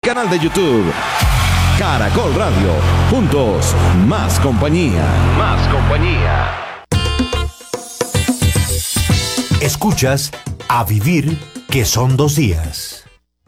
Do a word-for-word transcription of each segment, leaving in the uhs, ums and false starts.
canal de YouTube. Caracol Radio. Juntos, más compañía. Más compañía. Escuchas A Vivir, que son dos días.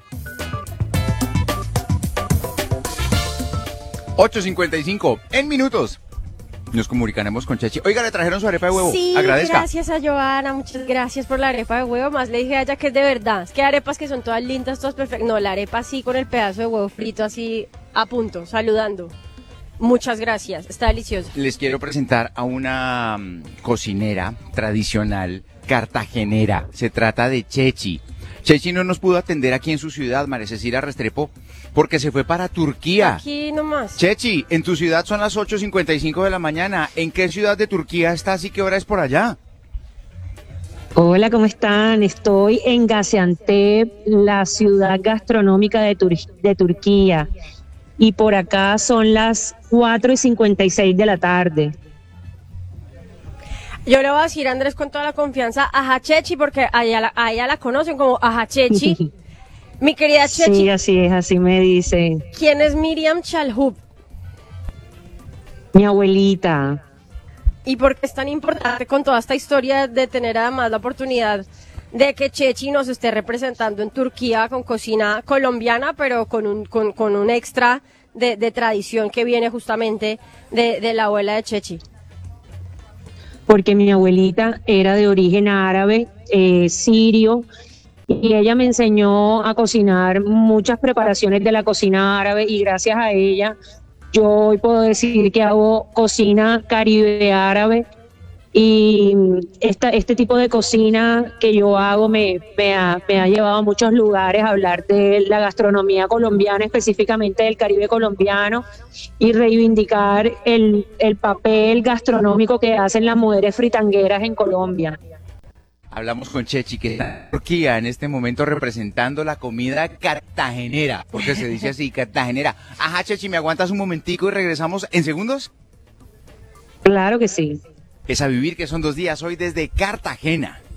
ocho cincuenta y cinco, en minutos nos comunicaremos con Chechi. Oiga, le trajeron su arepa de huevo. Sí, agradezca. Gracias a Joana, muchas gracias por la arepa de huevo. Más le dije a ella que es de verdad. Es que hay arepas que son todas lindas, todas perfectas. No, la arepa así con el pedazo de huevo frito así a punto, saludando. Muchas gracias, está delicioso. Les quiero presentar a una um, cocinera tradicional cartagenera. Se trata de Chechi. Chechi no nos pudo atender aquí en su ciudad, María Cecilia Restrepo, porque se fue para Turquía. Aquí nomás. Chechi, en tu ciudad son las ocho cincuenta y cinco de la mañana. ¿En qué ciudad de Turquía estás y qué hora es por allá? Hola, ¿cómo están? Estoy en Gaziantep, la ciudad gastronómica de, Tur- de Turquía. Y por acá son las cuatro y cincuenta y seis de la tarde. Yo le voy a decir a Andrés con toda la confianza, ajá Chechi, porque a ella la, a ella la conocen como ajá Chechi. Mi querida Chechi. Sí, así es, así me dicen. ¿Quién es Miriam Chalhub? Mi abuelita. ¿Y por qué es tan importante con toda esta historia de tener además la oportunidad de que Chechi nos esté representando en Turquía con cocina colombiana, pero con un, con, con un extra de, de tradición que viene justamente de, de la abuela de Chechi? Porque mi abuelita era de origen árabe, eh, sirio, y ella me enseñó a cocinar muchas preparaciones de la cocina árabe, y gracias a ella yo hoy puedo decir que hago cocina caribe árabe, y esta, este tipo de cocina que yo hago me, me, ha, me ha llevado a muchos lugares a hablar de la gastronomía colombiana, específicamente del Caribe colombiano, y reivindicar el, el papel gastronómico que hacen las mujeres fritangueras en Colombia. Hablamos con Chechi, que está en Turquía en este momento representando la comida cartagenera, porque se dice así, cartagenera. Ajá, Chechi, ¿me aguantas un momentico y regresamos en segundos? Claro que sí. Es A Vivir, que son dos días, hoy desde Cartagena.